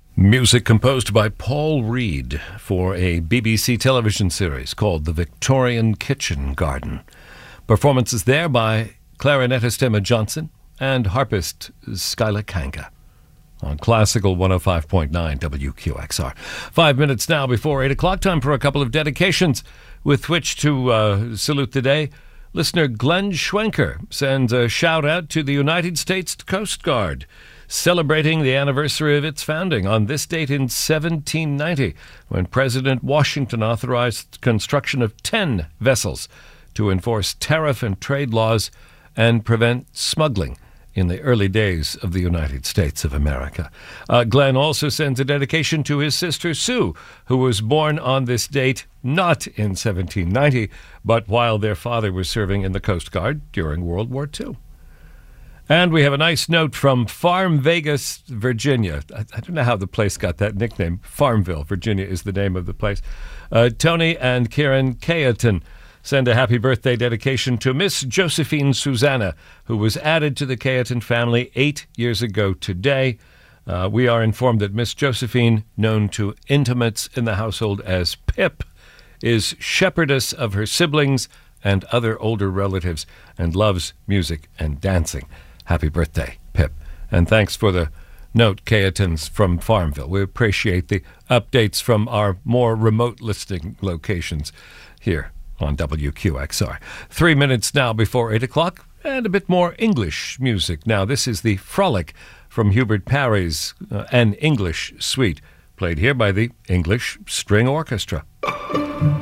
Music composed by Paul Reed for a BBC television series called The Victorian Kitchen Garden. Performances there by clarinetist Emma Johnson and harpist Skyla Kanga on Classical 105.9 WQXR. 5 minutes now before 8 o'clock, time for a couple of dedications with which to salute the day. Listener Glenn Schwenker sends a shout-out to the United States Coast Guard, celebrating the anniversary of its founding on this date in 1790, when President Washington authorized construction of 10 vessels to enforce tariff and trade laws and prevent smuggling in the early days of the United States of America. Glenn also sends a dedication to his sister Sue, who was born on this date not in 1790, but while their father was serving in the Coast Guard during World War II. And we have a nice note from Farm Vegas, Virginia. I don't know how the place got that nickname. Farmville, Virginia is the name of the place. Tony and Karen Cayeton send a happy birthday dedication to Miss Josephine Susanna, who was added to the Cayeton family 8 years ago today. We are informed that Miss Josephine, known to intimates in the household as Pip, is shepherdess of her siblings and other older relatives and loves music and dancing. Happy birthday, Pip. And thanks for the note, Cayetons from Farmville. We appreciate the updates from our more remote listening locations here on WQXR. 3 minutes now before 8 o'clock, and a bit more English music. Now, this is the Frolic from Hubert Parry's An English Suite, played here by the English String Orchestra.